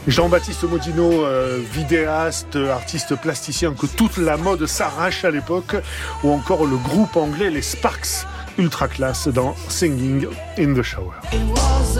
Jean-Baptiste Modino, vidéaste, artiste plasticien que toute la mode s'arrache à l'époque, ou encore le groupe anglais les Sparks, ultra classe dans Singing in the Shower.